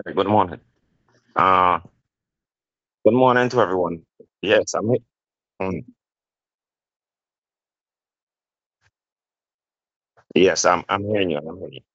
Good morning. Uh, Good morning to everyone. Yes, I'm he- mm, yes, I'm hearing you. I'm hearing you.